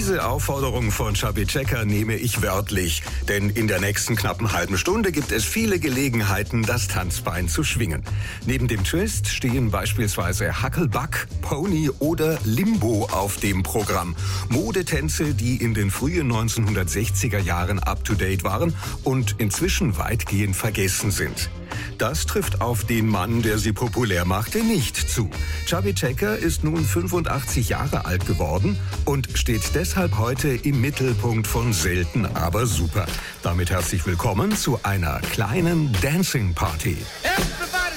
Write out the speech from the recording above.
Diese Aufforderung von Chubby Checker nehme ich wörtlich, denn in der nächsten knappen halben Stunde gibt es viele Gelegenheiten, das Tanzbein zu schwingen. Neben dem Twist stehen beispielsweise Hucklebuck, Pony oder Limbo auf dem Programm. Modetänze, die in den frühen 1960er Jahren up-to-date waren und inzwischen weitgehend vergessen sind. Das trifft auf den Mann, der sie populär machte, nicht zu. Chubby Checker ist nun 85 Jahre alt geworden und steht deshalb heute im Mittelpunkt von Selten aber super. Damit herzlich willkommen zu einer kleinen Dancing Party. Everybody